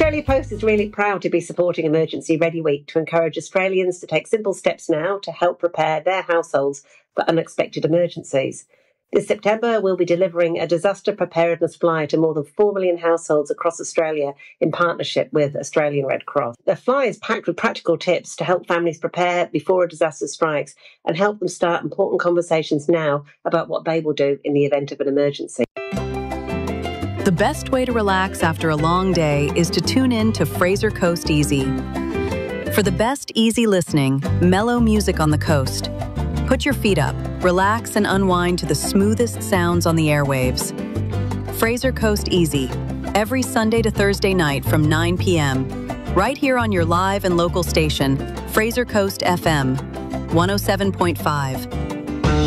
Australia Post is really proud to be supporting Emergency Ready Week to encourage Australians to take simple steps now to help prepare their households for unexpected emergencies. This September, we'll be delivering a disaster preparedness flyer to more than 4 million households across Australia in partnership with Australian Red Cross. The flyer is packed with practical tips to help families prepare before a disaster strikes and help them start important conversations now about what they will do in the event of an emergency. The best way to relax after a long day is to tune in to Fraser Coast Easy. For the best easy listening, mellow music on the coast. Put your feet up, relax and unwind to the smoothest sounds on the airwaves. Fraser Coast Easy, every Sunday to Thursday night from 9 p.m. Right here on your live and local station, Fraser Coast FM, 107.5.